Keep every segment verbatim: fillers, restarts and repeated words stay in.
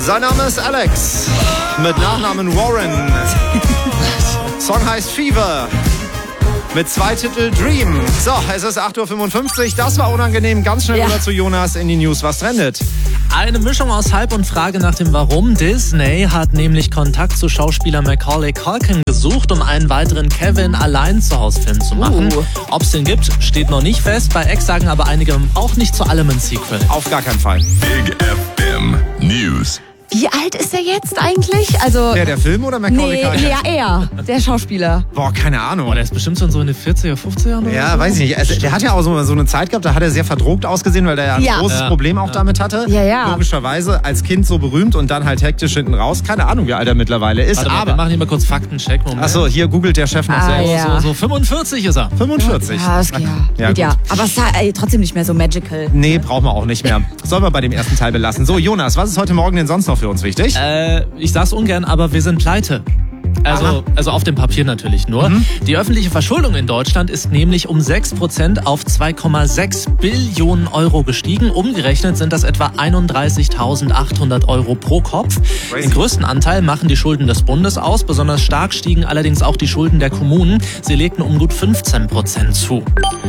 Sein Name ist Alex, mit Nachnamen Warren. Song heißt Fever. Mit zwei Titel Dream. So, es ist acht Uhr fünfundfünfzig. Das war unangenehm. Ganz schnell Ja. rüber zu Jonas in die News. Was trendet? Eine Mischung aus Hype und Frage nach dem Warum. Disney hat nämlich Kontakt zu Schauspieler Macaulay Culkin gesucht, um einen weiteren Kevin-Allein-zu-Haus-Film zu machen. Uh. Ob es den gibt, steht noch nicht fest. Bei X sagen aber einige, man braucht nicht zu allem ein Sequel. Auf gar keinen Fall. Big F M News. Wie alt ist er jetzt eigentlich? Also Der, der Film oder Macaulay nee, Culkin? ja, er, der Schauspieler. Boah, keine Ahnung. Boah, der ist bestimmt schon so in den vierziger, fünfziger oder Ja, so. weiß ich nicht. Also, der hat ja auch so, so eine Zeit gehabt, da hat er sehr verdruckt ausgesehen, weil der ja ein Ja. großes Ja. Problem auch damit hatte. Ja, ja. Logischerweise als Kind so berühmt und dann halt hektisch hinten raus. Keine Ahnung, wie alt er mittlerweile ist. Warte mal, wir aber, machen hier mal kurz Faktencheck. Moment. achso, hier googelt der Chef noch Ah, selbst. ja. So, so fünfundvierzig ist er. fünfundvierzig. Ja, das, ja, Ja, geht ja. gut. Aber es war ey, trotzdem nicht mehr so magical. Nee, brauchen wir auch nicht mehr. Sollen wir bei dem ersten Teil belassen. So, Jonas, was ist heute Morgen denn sonst noch für uns wichtig? Äh, ich sag's ungern, aber wir sind pleite. Also, also auf dem Papier natürlich nur. Mhm. Die öffentliche Verschuldung in Deutschland ist nämlich um sechs Prozent auf zwei Komma sechs Billionen Euro gestiegen. Umgerechnet sind das etwa einunddreißigtausendachthundert Euro pro Kopf. Crazy. Den größten Anteil machen die Schulden des Bundes aus. Besonders stark stiegen allerdings auch die Schulden der Kommunen. Sie legten um gut fünfzehn Prozent zu.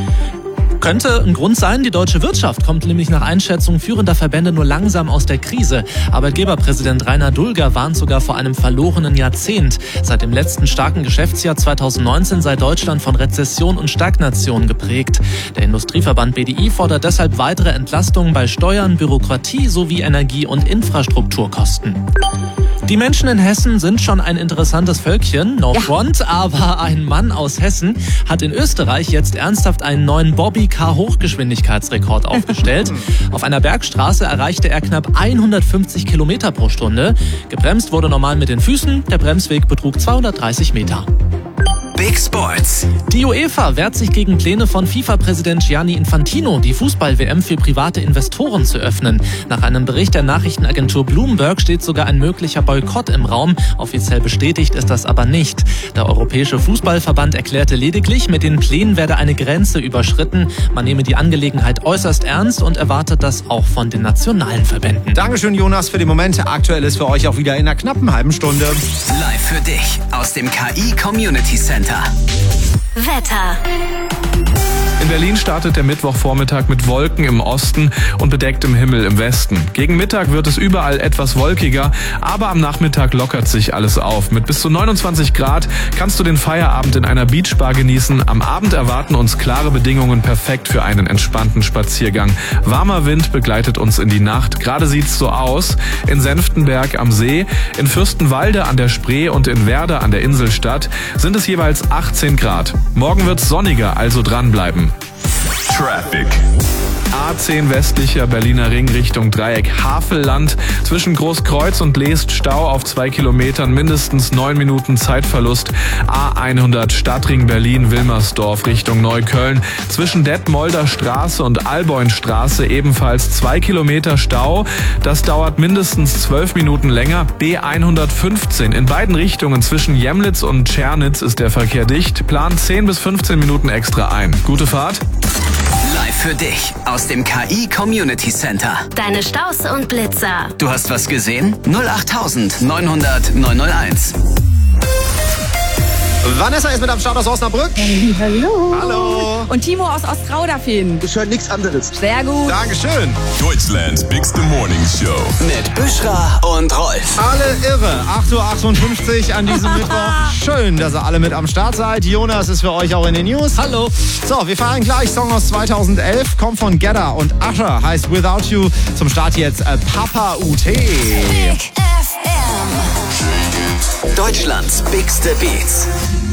Könnte ein Grund sein, die deutsche Wirtschaft kommt nämlich nach Einschätzung führender Verbände nur langsam aus der Krise. Arbeitgeberpräsident Rainer Dulger warnt sogar vor einem verlorenen Jahrzehnt. Seit dem letzten starken Geschäftsjahr zweitausendneunzehn sei Deutschland von Rezession und Stagnation geprägt. Der Industrieverband B D I fordert deshalb weitere Entlastungen bei Steuern, Bürokratie sowie Energie- und Infrastrukturkosten. Die Menschen in Hessen sind schon ein interessantes Völkchen, no Ja. front, aber ein Mann aus Hessen hat in Österreich jetzt ernsthaft einen neuen Bobbycar-Hochgeschwindigkeitsrekord aufgestellt. Auf einer Bergstraße erreichte er knapp hundertfünfzig Kilometer pro Stunde. Gebremst wurde normal mit den Füßen, der Bremsweg betrug zweihundertdreißig Meter. Big Sports. Die UEFA wehrt sich gegen Pläne von FIFA-Präsident Gianni Infantino, die Fußball-W M für private Investoren zu öffnen. Nach einem Bericht der Nachrichtenagentur Bloomberg steht sogar ein möglicher Boykott im Raum. Offiziell bestätigt ist das aber nicht. Der Europäische Fußballverband erklärte lediglich, mit den Plänen werde eine Grenze überschritten. Man nehme die Angelegenheit äußerst ernst und erwartet das auch von den nationalen Verbänden. Dankeschön, Jonas, für die Momente. Aktuell ist für euch auch wieder in einer knappen halben Stunde. Live für dich aus dem K I Community Center. Wetter. In Berlin startet der Mittwochvormittag mit Wolken im Osten und bedecktem Himmel im Westen. Gegen Mittag wird es überall etwas wolkiger, aber am Nachmittag lockert sich alles auf. Mit bis zu neunundzwanzig Grad kannst du den Feierabend in einer Beachbar genießen. Am Abend erwarten uns klare Bedingungen, perfekt für einen entspannten Spaziergang. Warmer Wind begleitet uns in die Nacht. Gerade sieht's so aus. In Senftenberg am See, in Fürstenwalde an der Spree und in Werder an der Inselstadt sind es jeweils achtzehn Grad. Morgen wird's sonniger, also dranbleiben. Traffic. A zehn westlicher Berliner Ring Richtung Dreieck Havelland. Zwischen Großkreuz und Leest Stau auf zwei Kilometern, mindestens neun Minuten Zeitverlust. A hundert Stadtring Berlin Wilmersdorf Richtung Neukölln. Zwischen Detmolder Straße und Alboinstraße ebenfalls zwei Kilometer Stau. Das dauert mindestens zwölf Minuten länger. B hundertfünfzehn in beiden Richtungen zwischen Jemlitz und Tschernitz ist der Verkehr dicht. Plan zehn bis fünfzehn Minuten extra ein. Gute Fahrt. Live für dich aus dem K I Community Center. Deine Staus und Blitzer. Du hast was gesehen? null acht neunhundert neunhunderteins. Vanessa ist mit am Start aus Osnabrück. Hallo. Hallo. Und Timo aus Ostrauderfehn. Ich höre nichts anderes. Sehr gut. Dankeschön. Deutschlands bigste Morning Show. Mit Büschra und Rolf. Alle irre. acht Uhr achtundfünfzig an diesem Mittwoch. Schön, dass ihr alle mit am Start seid. Jonas ist für euch auch in den News. Hallo. So, wir fahren gleich. Song aus zweitausendelf. Kommt von Gedda und Usher. Heißt Without You. Zum Start jetzt äh, Papa U T. Big F M. Deutschlands bigste Beats.